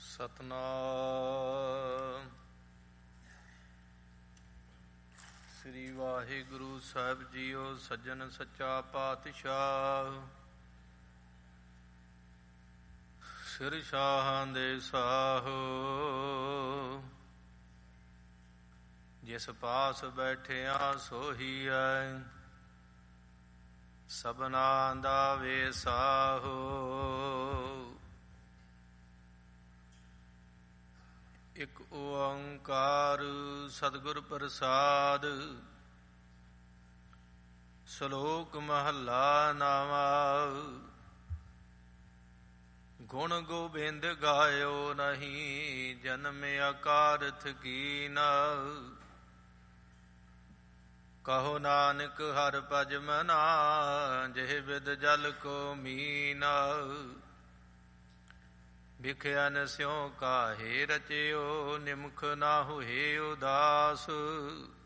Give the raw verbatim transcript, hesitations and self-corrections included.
ਸਤਨਾਮ ਸ੍ਰੀ ਵਾਹਿਗੁਰੂ ਸਾਹਿਬ JIO. ਸੱਜਣ ਸੱਚਾ ਪਾਤਸ਼ਾਹ, ਸਿਰ ਸ਼ਾਹਾਂ ਦੇ ਸਾਹੋ, ਜਿਸ ਪਾਸ ਬੈਠਿਆ ਸੋਹੀ ਐ, ਸਭਨਾ ਦਾ ਵੇਸਾਹੋ। ਇਕ ਓੰਕਾਰ ਸਤਿਗੁਰ ਪ੍ਰਸਾਦ। ਸ਼ਲੋਕ ਮਹੱਲਾ ਨਾਵਾਂ। ਗੁਣ ਗੋਬਿੰਦ ਗਾਇਓ ਨਹੀਂ, ਜਨਮ ਅਕਾਰਥ ਕੀਨਾ। ਕਹੋ ਨਾਨਕ ਹਰਿ ਭਜ ਮਨਾ, ਜਿਹ ਬਿਦ ਜਲ ਕੋ ਮੀਨਾ। ਵਿਖਿਆ ਨ ਸਿਉ ਕਾਹੇ ਰਚਿਓ, ਨਿਮਖ ਨਾ ਹੋਏ ਉਦਾਸ।